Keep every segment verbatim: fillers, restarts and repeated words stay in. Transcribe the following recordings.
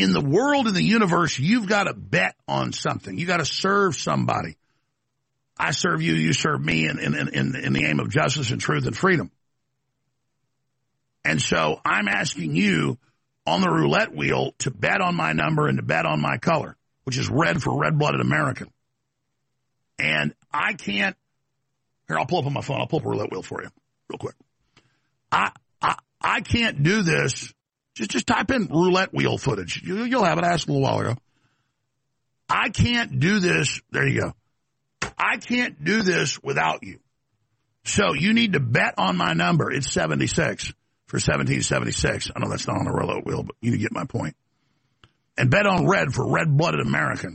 in the world, in the universe, you've got to bet on something. You got to serve somebody. I serve you, you serve me in, in, in, in the aim of justice and truth and freedom. And so I'm asking you on the roulette wheel to bet on my number and to bet on my color, which is red for red-blooded American. And I can't, here, I'll pull up on my phone. I'll pull up a roulette wheel for you real quick. I I, I can't do this. Just, just type in roulette wheel footage. You, you'll have it. I asked a little while ago. I can't do this. There you go. I can't do this without you. So you need to bet on my number. It's seventy-six for seventeen seventy-six. I know that's not on the roulette wheel, but you get my point. And bet on red for red-blooded American.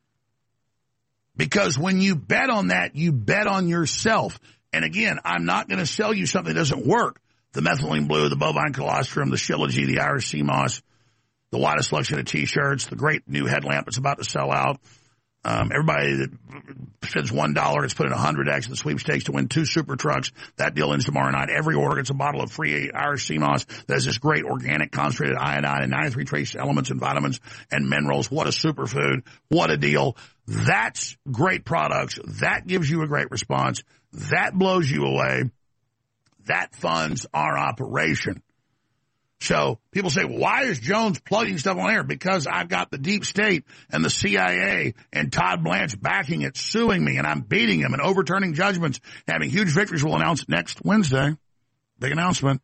Because when you bet on that, you bet on yourself. And again, I'm not going to sell you something that doesn't work. The methylene blue, the bovine colostrum, the Shilajit, the Irish sea moss, the widest selection of T-shirts, the great new headlamp that's about to sell out. Um, everybody that spends one dollar gets put in one hundred X in the sweepstakes to win two super trucks. That deal ends tomorrow night. Every order gets a bottle of free Irish sea moss that has this great organic concentrated iodine and ninety-three trace elements and vitamins and minerals. What a superfood. What a deal. That's great products. That gives you a great response. That blows you away. That funds our operation. So people say, why is Jones plugging stuff on air? Because I've got the deep state and the C I A and Todd Blanche backing it, suing me, and I'm beating him and overturning judgments, having huge victories we'll announce next Wednesday. Big announcement.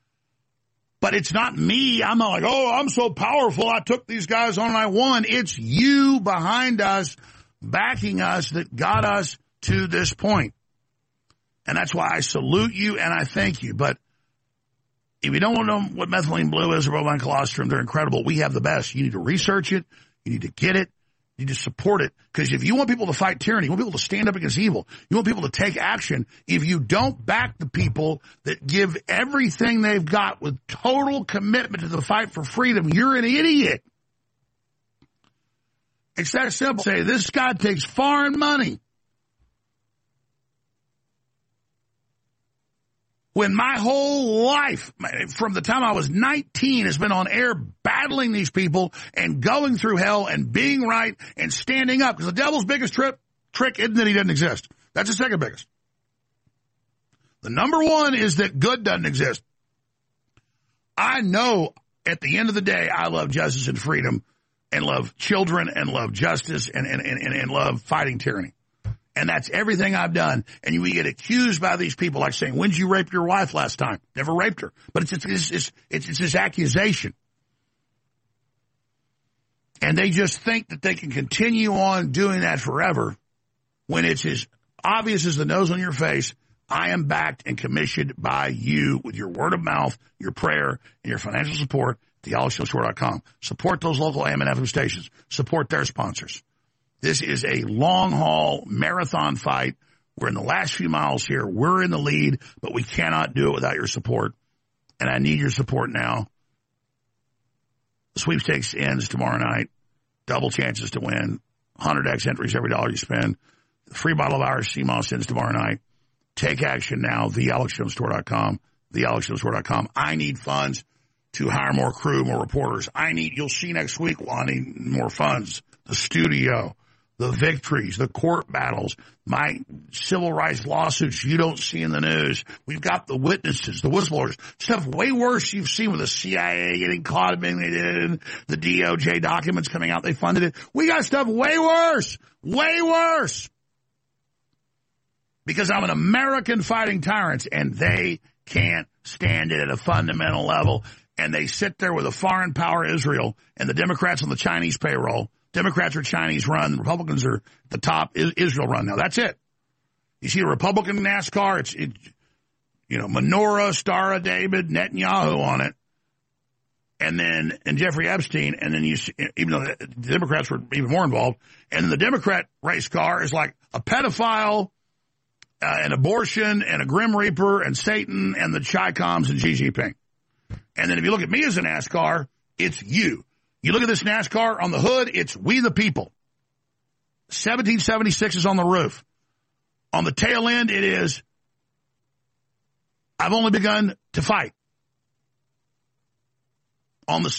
But it's not me. I'm not like, oh, I'm so powerful. I took these guys on and I won. It's you behind us, backing us, that got us to this point. And that's why I salute you and I thank you. But if you don't want to know what methylene blue is or bovine colostrum, they're incredible. We have the best. You need to research it. You need to get it. You need to support it. Because if you want people to fight tyranny, you want people to stand up against evil, you want people to take action, if you don't back the people that give everything they've got with total commitment to the fight for freedom, you're an idiot. It's that simple. Say, this guy takes foreign money. When my whole life, from the time I was nineteen, has been on air battling these people and going through hell and being right and standing up. Because the devil's biggest trip, trick isn't that he doesn't exist. That's the second biggest. The number one is that good doesn't exist. I know at the end of the day, I love justice and freedom and love children and love justice and, and, and, and love fighting tyranny. And that's everything I've done. And we get accused by these people like saying, when did you rape your wife last time? Never raped her. But it's, it's, it's, it's, it's this accusation. And they just think that they can continue on doing that forever when it's as obvious as the nose on your face. I am backed and commissioned by you with your word of mouth, your prayer, and your financial support at the alex jones store dot com. Support those local A M and F M stations. Support their sponsors. This is a long-haul marathon fight. We're in the last few miles here. We're in the lead, but we cannot do it without your support. And I need your support now. The sweepstakes ends tomorrow night. Double chances to win. one hundred X entries every dollar you spend. The free bottle of Irish sea moss ends tomorrow night. Take action now. the alex jones store dot com. the alex jones store dot com. I need funds to hire more crew, more reporters. I need, you'll see next week, well, I need more funds. The studio. The victories, the court battles, my civil rights lawsuits you don't see in the news. We've got the witnesses, the whistleblowers, stuff way worse you've seen with the C I A getting caught, being they did, the D O J documents coming out, they funded it. We got stuff way worse, way worse. Because I'm an American fighting tyrants, and they can't stand it at a fundamental level. And they sit there with a foreign power, Israel, and the Democrats on the Chinese payroll. Democrats are Chinese run. The Republicans are the top Israel run. Now, that's it. You see a Republican NASCAR, it's, it, you know, Menorah, Stara, David, Netanyahu on it. And then, and Jeffrey Epstein. And then you see, even though the Democrats were even more involved. And the Democrat race car is like a pedophile, uh, an abortion, and a Grim Reaper, and Satan, and the Chi-Coms, and Xi Jinping. And then if you look at me as a NASCAR, it's you. You look at this NASCAR on the hood, it's we the people. seventeen seventy-six is on the roof. On the tail end, it is, I've only begun to fight. On the